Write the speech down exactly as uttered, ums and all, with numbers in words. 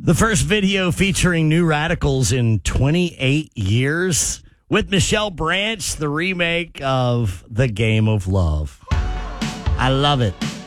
The first video featuring New Radicals in twenty-eight years with Michelle Branch, the remake of The Game of Love. I love it.